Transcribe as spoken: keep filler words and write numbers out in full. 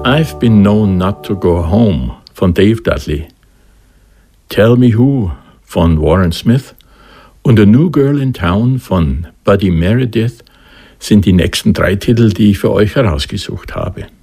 I've Been Known Not to Go Home von Dave Dudley, Tell Me Who von Warren Smith und A New Girl in Town von Buddy Meredith sind die nächsten drei Titel, die ich für euch herausgesucht habe.